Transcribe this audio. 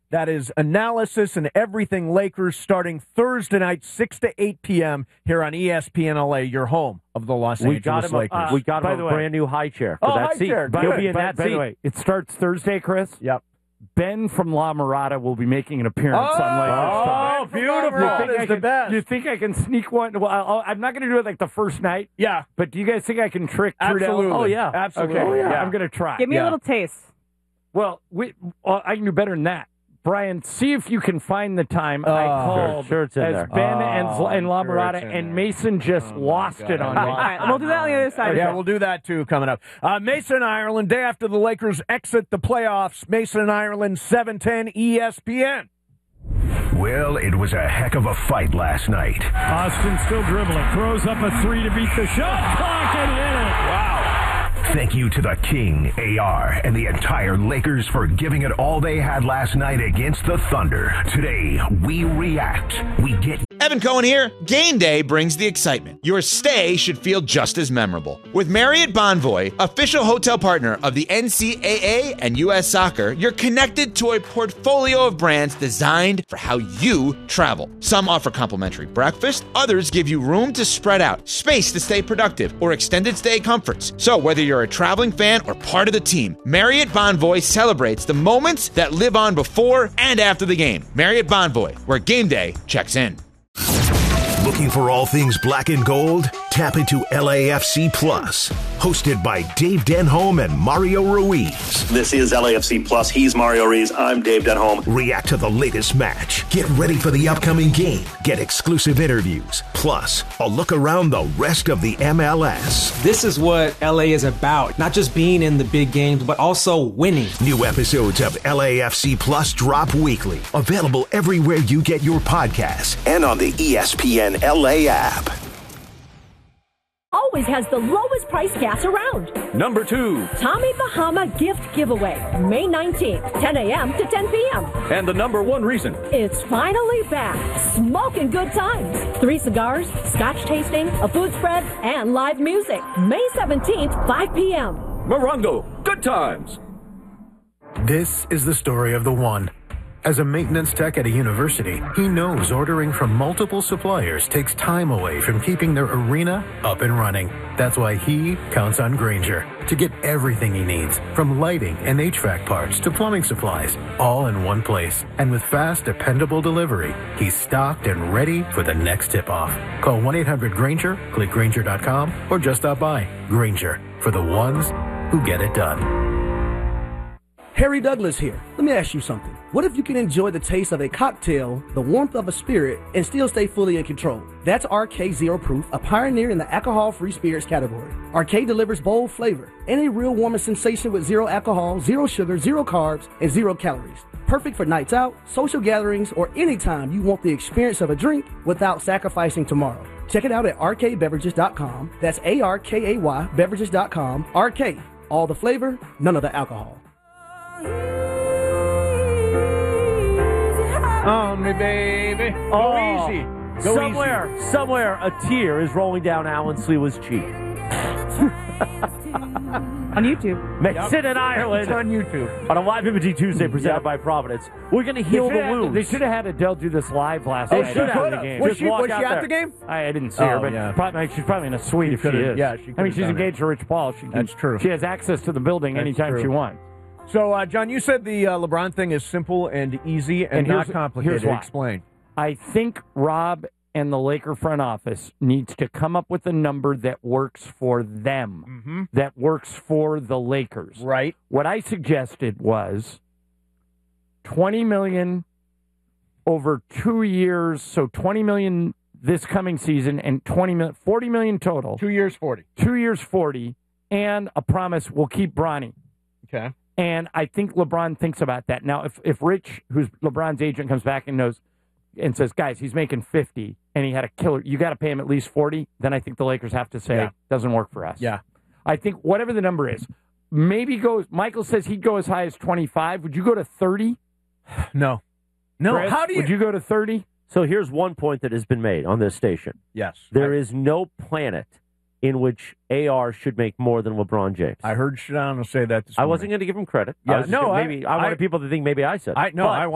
That is analysis and everything Lakers starting Thursday night, 6 to 8 p.m. here on ESPN LA, your home of the Los Angeles Lakers. We got him a brand new high chair for that seat. He'll be in that seat. By the way, it starts Thursday, Chris. Yep. Ben from La Mirada will be making an appearance on Lakers Talk. Oh, beautiful. You think I can sneak one? Well, I'm not going to do it like the first night. Yeah. But do you guys think I can trick Absolutely. Trudell? Oh, yeah. Absolutely. Okay. Yeah. I'm going to try. Give me a little taste. Well, I can do better than that. Brian, see if you can find the time I called sure it's in as there. Ben and La Mirada, and Mason just lost it on me. All right, we'll do that on the other side. Yeah, we'll do that, too, coming up. Mason, Ireland, day after the Lakers exit the playoffs. Mason, Ireland, 710 ESPN. Well, it was a heck of a fight last night. Austin still dribbling. Throws up a three to beat the shot clock and in it. Wow. Thank you to the King, AR, and the entire Lakers for giving it all they had last night against the Thunder. Today, we react. We get... Evan Cohen here. Game day brings the excitement. Your stay should feel just as memorable. With Marriott Bonvoy, official hotel partner of the NCAA and U.S. Soccer, you're connected to a portfolio of brands designed for how you travel. Some offer complimentary breakfast, others give you room to spread out, space to stay productive, or extended stay comforts. So whether you're a traveling fan or part of the team, Marriott Bonvoy celebrates the moments that live on before and after the game. Marriott Bonvoy, where game day checks in. Looking for all things black and gold? Tap into LAFC Plus. Hosted by Dave Denholm and Mario Ruiz. This is LAFC Plus. He's Mario Ruiz. I'm Dave Denholm. React to the latest match. Get ready for the upcoming game. Get exclusive interviews. Plus, a look around the rest of the MLS. This is what LA is about. Not just being in the big games, but also winning. New episodes of LAFC Plus drop weekly. Available everywhere you get your podcasts and on the ESPN LA app. Always has the lowest price gas around. Number 2. Tommy Bahama Gift Giveaway, May 19th, 10 a.m. to 10 p.m. And the number 1 reason. It's finally back. Smoking good times. 3 cigars, scotch tasting, a food spread, and live music. May 17th, 5 p.m. Morongo, good times. This is the story of the one. As a maintenance tech at a university, he knows ordering from multiple suppliers takes time away from keeping their arena up and running. That's why he counts on Grainger to get everything he needs, from lighting and HVAC parts to plumbing supplies, all in one place. And with fast, dependable delivery, he's stocked and ready for the next tip-off. Call 1-800-GRAINGER, click Grainger.com, or just stop by. Grainger, for the ones who get it done. Harry Douglas here. Let me ask you something. What if you can enjoy the taste of a cocktail, the warmth of a spirit, and still stay fully in control? That's RK Zero Proof, a pioneer in the alcohol-free spirits category. RK delivers bold flavor and a real warming sensation with zero alcohol, zero sugar, zero carbs, and 0 calories. Perfect for nights out, social gatherings, or anytime you want the experience of a drink without sacrificing tomorrow. Check it out at rkbeverages.com. That's ARKAY beverages.com. RK, all the flavor, none of the alcohol. On me, baby. Go easy. Go Somewhere, a tear is rolling down Alan Sleewa's cheek. On YouTube. Mason in Ireland. It's on YouTube. On a live imaging Tuesday presented by Providence. We're going to heal the wounds. They should have had Adele do this live last night. should have. After the game. Was she walk at out the game? I didn't see her, but she's probably in a suite if she is. Yeah, she I mean, she's engaged to Rich Paul. That's true. She has access to the building anytime she wants. So, John, you said the LeBron thing is simple and easy and not complicated. Here's why. Explain. I think Rob and the Laker front office needs to come up with a number that works for them, that works for the Lakers. Right. What I suggested was $20 million over 2 years, so $20 million this coming season and $40 million total. 2 years, 40. 2 years, 40, and a promise we'll keep Bronny. Okay. And I think LeBron thinks about that. Now, if Rich, who's LeBron's agent, comes back and knows and says, guys, he's making 50 and he had a killer, you got to pay him at least 40, then I think the Lakers have to say, doesn't work for us. Yeah. I think whatever the number is, Michael says he'd go as high as 25. Would you go to 30? No. Chris, How do you? Would you go to 30? So here's one point that has been made on this station. Yes. There is no planet in which AR should make more than LeBron James. I heard Shadano say that this I morning. wasn't going to give him credit. Yeah, I wanted people to think maybe I said it. I